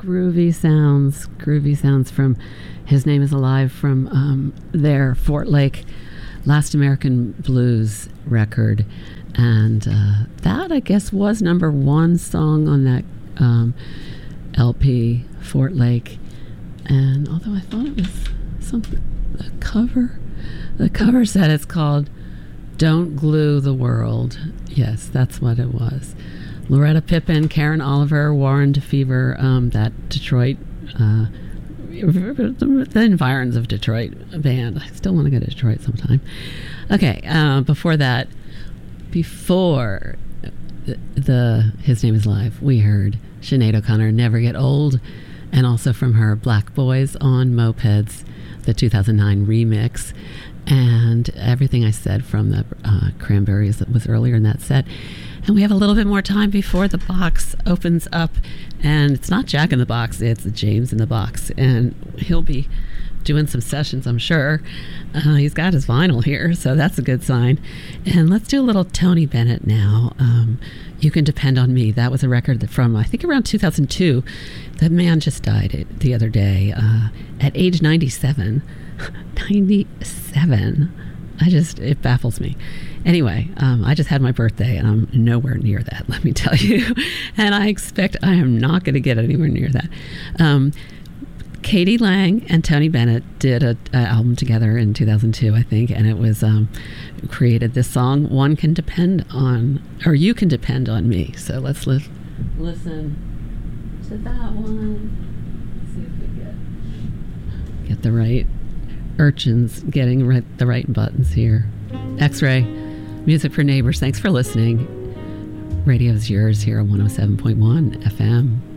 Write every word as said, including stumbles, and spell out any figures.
groovy sounds, groovy sounds from His Name Is Alive from um, their Fort Lake Last American Blues record. And uh, that, I guess, was number one song on that um, L P, Fort Lake. And although I thought it was something, a cover, the cover said it's called Don't Glue the World. Yes, that's what it was. Loretta Pippen, Karen Oliver, Warren DeFever, um, that Detroit, uh, the environs of Detroit band. I still want to go to Detroit sometime. Okay, uh, before that, before the, the His Name Is Alive, we heard Sinead O'Connor, Never Get Old, and also from her Black Boys on Mopeds, the two thousand nine remix. And Everything I Said from the uh, Cranberries that was earlier in that set. And we have a little bit more time before the box opens up. And it's not Jack in the Box, it's James in the Box. And he'll be doing some sessions, I'm sure. Uh, he's got his vinyl here, so that's a good sign. And let's do a little Tony Bennett now. Um, You Can Depend on Me. That was a record that from, I think, around two thousand two. The man just died the other day uh, at age ninety-seven. ninety-seven. I just, it baffles me. Anyway, um, I just had my birthday and I'm nowhere near that, let me tell you. And I expect I am not going to get anywhere near that. Um, Katie Lang and Tony Bennett did an album together in two thousand two, I think, and it was um, created this song, One Can Depend On, or You Can Depend on Me. So let's li- listen to that one. Let's see if we get, get the right urchins getting right, the right buttons here. X-Ray, Music for Neighbors. Thanks for listening. Radio's yours here on one oh seven point one F M.